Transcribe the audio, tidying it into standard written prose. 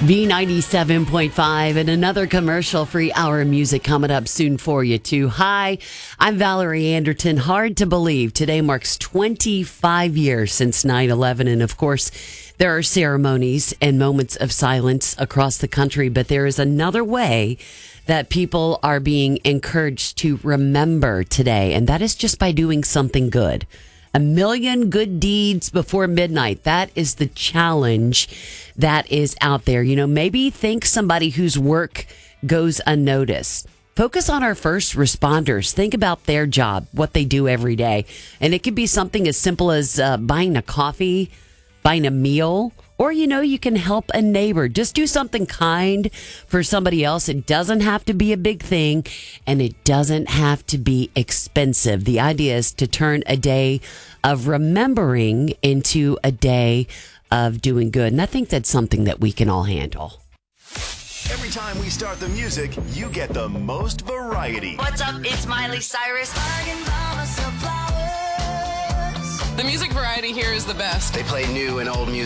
B97.5 and another commercial-free hour of music coming up soon for you, too. Hi, I'm Valerie Anderton. Hard to believe today marks 25 years since 9/11. And, of course, there are ceremonies and moments of silence across the country. But there is another way that people are being encouraged to remember today, and that is just by doing something good. 1 million good deeds before midnight. That is the challenge that is out there. You know, maybe think somebody whose work goes unnoticed. Focus on our first responders. Think about their job, what they do every day. And it could be something as simple as buying a coffee, buying a meal, or, you know, you can help a neighbor. Just do something kind for somebody else. It doesn't have to be a big thing, and it doesn't have to be expensive. The idea is to turn a day of remembering into a day of doing good. And I think that's something that we can all handle. Every time we start the music, you get the most variety. What's up? It's Miley Cyrus. The music variety here is the best. They play new and old music.